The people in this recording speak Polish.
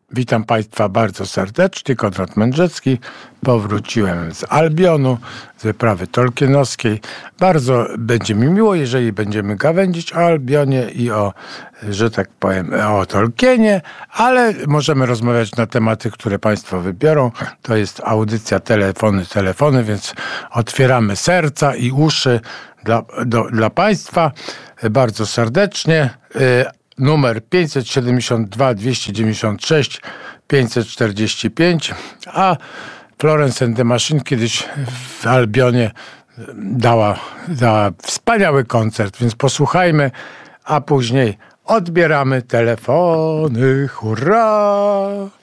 Witam Państwa bardzo serdecznie, Konrad Mędrzecki. Powróciłem z Albionu, z wyprawy tolkienowskiej. Bardzo będzie mi miło, jeżeli będziemy gawędzić o Albionie i o, że tak powiem, o Tolkienie, ale możemy rozmawiać na tematy, które Państwo wybiorą. To jest audycja telefony, więc otwieramy serca i uszy dla Państwa bardzo serdecznie. Numer 572 296 545, a Florence and the Machine kiedyś w Albionie dała wspaniały koncert, więc posłuchajmy, a później odbieramy telefony. Hurra!